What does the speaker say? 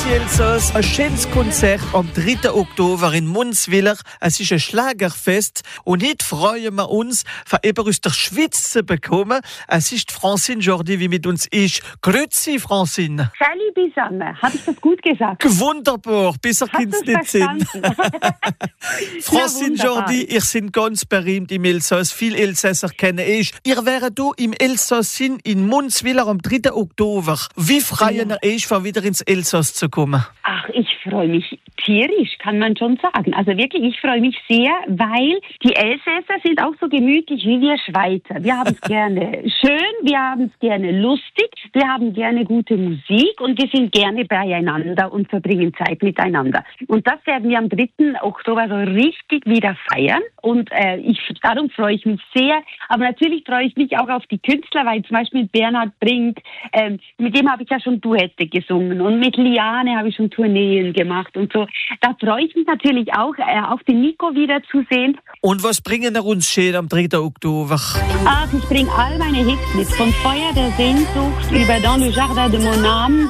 Grüezi Elsass, ein schönes Konzert am 3. Oktober in Munzwiller. Es ist ein Schlagerfest und heute freuen wir uns, von jemandem aus der Schweiz zu bekommen. Es ist Francine Jordi, wie mit uns ist. Grüezi, Francine. Salut, Bisanne. Habe ich das gut gesagt? Wunderbar, besser kann es nicht sein. Francine Jordi, ihr seid ganz berühmt im Elsass. Viele Elsässer kennen euch. Ihr wäret hier im Elsass in Munzwiller am 3. Oktober. Wie freuen ihr euch, wieder ins Elsass zu kommen? Ach, ich freue mich tierisch, kann man schon sagen. Also wirklich, ich freue mich sehr, weil die Elsässer sind auch so gemütlich wie wir Schweizer. Wir haben es gerne schön, wir haben es gerne lustig, wir haben gerne gute Musik und wir sind gerne beieinander und verbringen Zeit miteinander. Und das werden wir am 3. Oktober so richtig wieder feiern und darum freue ich mich sehr. Aber natürlich freue ich mich auch auf die Künstler, weil zum Beispiel Bernhard Brink, mit dem habe ich ja schon Duette gesungen und mit Liane habe ich schon Tourneen gemacht und so. Da freue ich mich natürlich auch, den Nico wiederzusehen. Und was bringen wir uns schön am 3. Oktober? Ach, ich bringe all meine Hits mit. Von Feuer der Sehnsucht über Dans le Jardin de mon âme